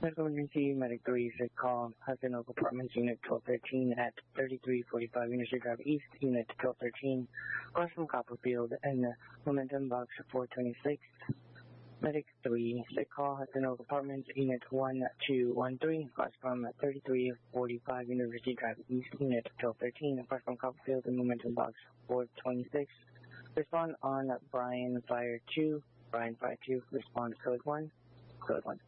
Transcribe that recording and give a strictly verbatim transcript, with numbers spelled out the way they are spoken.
Medical Emergency, Medic three, should call Hudson Oak Apartments, Unit twelve thirteen at thirty-three forty-five University Drive East, Unit twelve thirteen, across from Copperfield, and Momentum Box four twenty-six. Medic three, should call Hudson Oak Apartments, Unit one two one three, across from thirty-three forty-five University Drive East, Unit twelve thirteen, across from Copperfield, and Momentum Box four twenty-six. Respond on Brian Fire two, Brian Fire two, respond code one, code one.